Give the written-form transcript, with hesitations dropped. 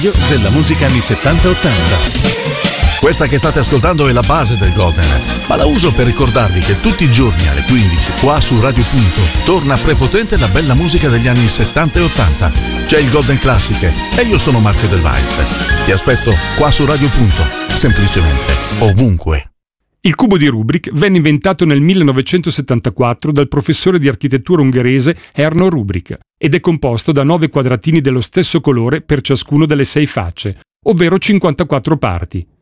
Della musica anni 70-80. Questa che state ascoltando è la base del Golden, ma la uso per ricordarvi che tutti i giorni alle 15 qua su Radio Punto torna prepotente la bella musica degli anni 70 e 80. C'è il Golden Classic e io sono Marco Del Weiss. Ti aspetto qua su Radio Punto, semplicemente ovunque. Il cubo di Rubrik venne inventato nel 1974 dal professore di architettura ungherese Erno Rubrik ed è composto da 9 quadratini dello stesso colore per ciascuno delle 6 facce, ovvero 54 parti.